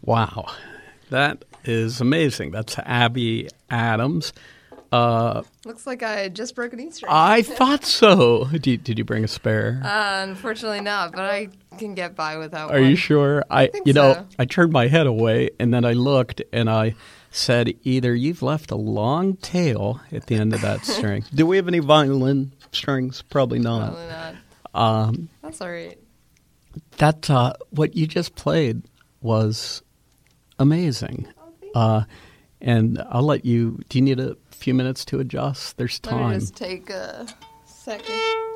Wow. That is amazing. That's Abby Adams. Looks like I just broke an Easter egg. I thought so. Did you bring a spare? Unfortunately not, but I can get by without one. Are you sure? I think so. I turned my head away, and then I looked, and I said, either you've left a long tail at the end of that string. Do we have any violin strings? Probably not. Probably not. That's all right. That what you just played was amazing. Oh, thank you. And I'll let you. Do you need a few minutes to adjust? There's time. Let me just take a second.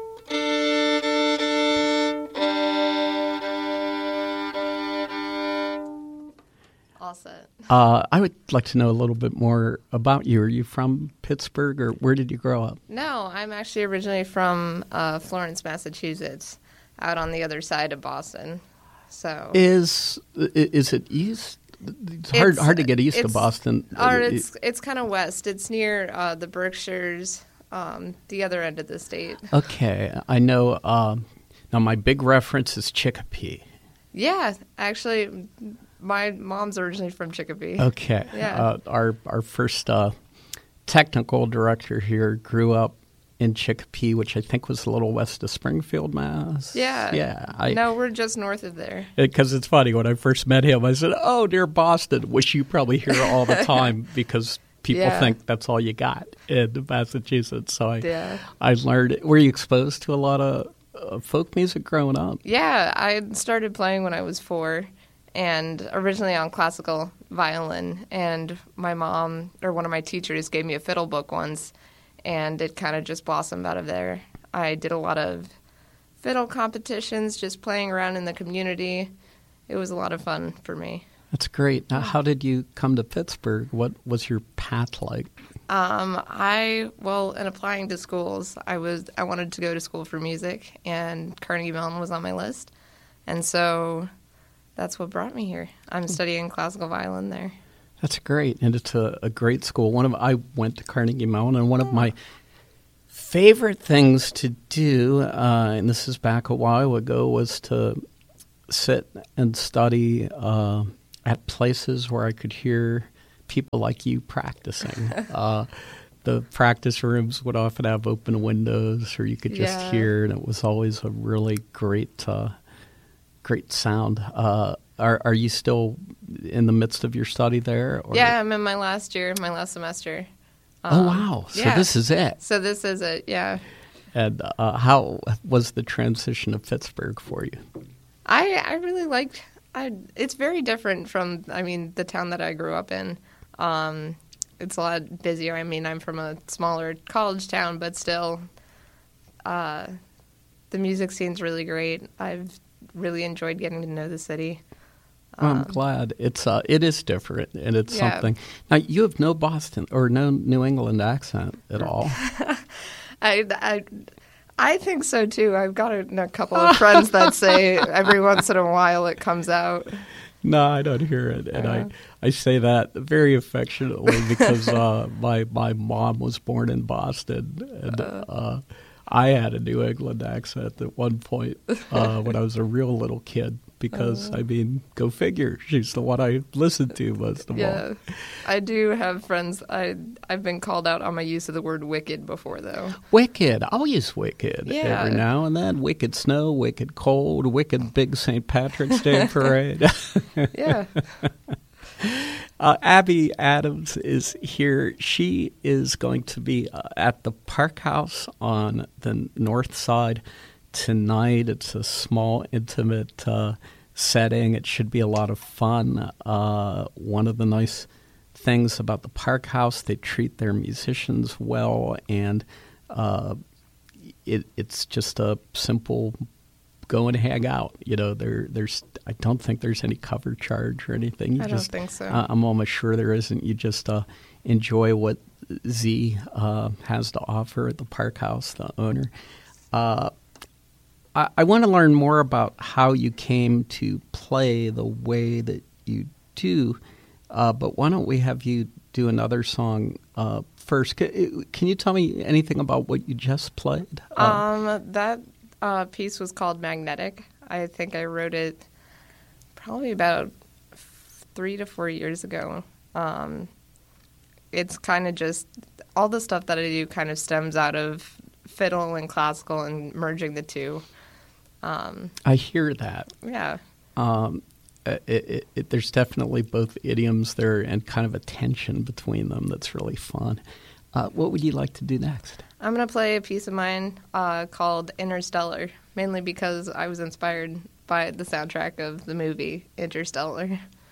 All set. I would like to know a little bit more about you. Are you from Pittsburgh, or where did you grow up? No, I'm actually originally from Florence, Massachusetts, out on the other side of Boston. So Is it east? It's hard to get east of Boston. Or it's kind of west. It's near the Berkshires, the other end of the state. Okay, I know. Now my big reference is Chicopee. Yeah, actually, my mom's originally from Chicopee. Okay, Yeah. Our first technical director here grew up in Chicopee, which I think was a little west of Springfield, Mass. Yeah. No, we're just north of there. Because it's funny, when I first met him, I said, "Oh, dear Boston," which you probably hear all the time because people think that's all you got in Massachusetts. So I learned. Were you exposed to a lot of folk music growing up? Yeah, I started playing when I was 4, and originally on classical violin. And my mom, or one of my teachers, gave me a fiddle book once, and it kind of just blossomed out of there. I did a lot of fiddle competitions, just playing around in the community. It was a lot of fun for me. That's great. Now, how did you come to Pittsburgh? What was your path like? In applying to schools, I wanted to go to school for music, and Carnegie Mellon was on my list. And so that's what brought me here. I'm studying classical violin there. That's great, and it's a great school. I went to Carnegie Mellon, and one of my favorite things to do, and this is back a while ago, was to sit and study at places where I could hear people like you practicing. The practice rooms would often have open windows, or you could just hear, and it was always a really great sound. Are you still in the midst of your study there? Or? Yeah, I'm in my last semester. Oh, wow. So this is it. So this is it, yeah. And how was the transition to Pittsburgh for you? I really liked it's very different from, the town that I grew up in. It's a lot busier. I'm from a smaller college town, but still, the music scene's really great. I've really enjoyed getting to know the city. Well, I'm glad. It is different, and it's something. Now, you have no Boston or no New England accent at all. I think so, too. I've got a couple of friends that say every once in a while it comes out. No, I don't hear it, and I say that very affectionately because my mom was born in Boston, and I had a New England accent at one point when I was a real little kid. Because, go figure. She's the one I listened to most of all. Yeah, I do have friends. I've been called out on my use of the word wicked before, though. Wicked. I'll use wicked every now and then. Wicked snow, wicked cold, wicked big St. Patrick's Day parade. Yeah. Abby Adams is here. She is going to be at the Park House on the north side tonight. It's a small, intimate setting. It should be a lot of fun. One of the nice things about the Park House, they treat their musicians well, and it's just a simple go and hang out. I don't think there's any cover charge or anything. I don't think so. I'm almost sure there isn't. You just enjoy what Z has to offer at the Park House, the owner. I want to learn more about how you came to play the way that you do, but why don't we have you do another song first? Can you tell me anything about what you just played? That piece was called Magnetic. I think I wrote it probably about 3 to 4 years ago. It's kind of just all the stuff that I do kind of stems out of fiddle and classical and merging the two. I hear that. Yeah. There's definitely both idioms there and kind of a tension between them that's really fun. What would you like to do next? I'm going to play a piece of mine called Interstellar, mainly because I was inspired by the soundtrack of the movie Interstellar.